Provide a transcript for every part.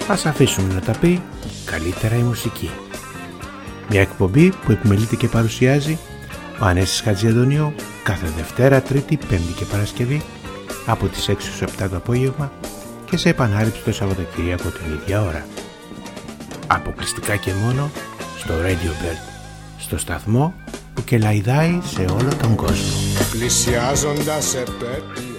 Ας αφήσουμε να τα πει καλύτερα η μουσική. Μια εκπομπή που επιμελείται και παρουσιάζει ο Ανέστης Χατζηαντονίου κάθε Δευτέρα, Τρίτη, Πέμπτη και Παρασκευή από τις 6 στις 7 το απόγευμα και σε επανάληψη το Σαββατοκύριακο την ίδια ώρα. Αποκλειστικά και μόνο στο Radio Bird, στο σταθμό που κελαϊδάει σε όλο τον κόσμο. Πλησιάζοντας επέτειο.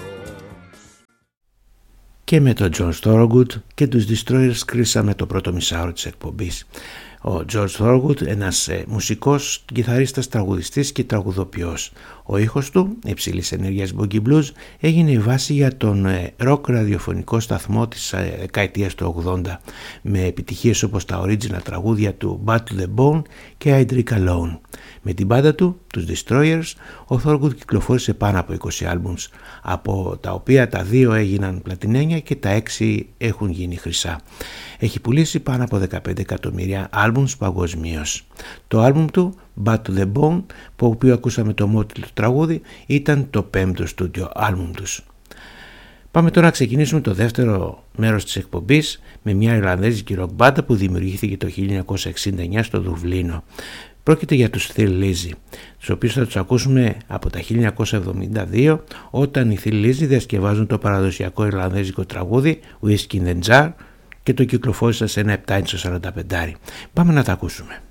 Και με τον John Thorogood και τους Destroyers κλείσαμε το πρώτο μισάωρο της εκπομπής. Ο George Thorogood, ένας μουσικός, κιθαρίστας, τραγουδιστής και τραγουδοποιός. Ο ήχος του, υψηλής ενέργειας boogie blues, έγινε η βάση για τον rock ραδιοφωνικό σταθμό της δεκαετίας του 80, με επιτυχίες όπως τα original τραγούδια του Bad to the Bone και I Drink Alone. Με την μπάντα του, τους Destroyers, ο Thorogood κυκλοφόρησε πάνω από 20 άλμπουμς, από τα οποία τα 2 έγιναν πλατινένια και τα 6 έχουν γίνει χρυσά. Έχει πουλήσει πάνω από 15 εκατομμύρια άλμπουμς παγκοσμίως. Το άλμπουμ του, Bad to the Bone, που οποίο ακούσαμε το μότιλο του τραγούδι, ήταν το 5ο στούντιο άλμπουμ τους. Πάμε τώρα να ξεκινήσουμε το δεύτερο μέρος της εκπομπής με μια Ιρλανδέζικη ροκ μπάντα που δημιουργήθηκε το 1969 στο Δουβλίνο. Πρόκειται για τους Thin Lizzy, τους οποίους θα τους ακούσουμε από τα 1972, όταν οι Thin Lizzy διασκευάζουν το παραδοσιακό Ιρλανδέζικο τραγούδι Whiskey in the Jar και το κυκλοφόρησαν σε ένα 7 ίντσο 45. Πάμε να τα ακούσουμε.